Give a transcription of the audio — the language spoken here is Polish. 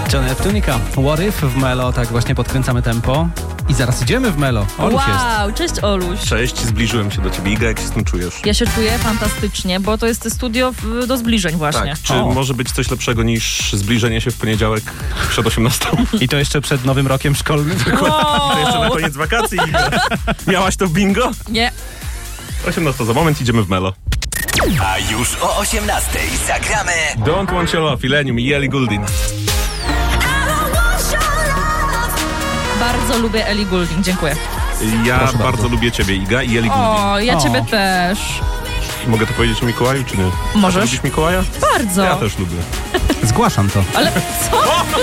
John Neptunica, What If w Melo, tak właśnie podkręcamy tempo. I zaraz idziemy w Melo. Oluś jest. Cześć Oluś. Cześć, zbliżyłem się do ciebie. Iga, jak się z tym czujesz? Ja się czuję fantastycznie, bo to jest studio do zbliżeń właśnie. Tak, czy może być coś lepszego niż zbliżenie się w poniedziałek przed 18? I to jeszcze przed nowym rokiem szkolnym. To jeszcze na koniec wakacji, Iga. Miałaś to w bingo? Nie. 18 za moment, idziemy w Melo. A już o 18 zagramy Don't Want Your Love, Illenium i Ellie Goulding. Bardzo lubię Ellie Goulding, dziękuję. Ja Proszę bardzo bardzo. lubię ciebie, Iga, i Ellie Goulding. O, ja ciebie też. Mogę to powiedzieć o Mikołaju, czy nie? Możesz. Lubisz Mikołaja? Bardzo. Ja też lubię. Zgłaszam to. Ale co?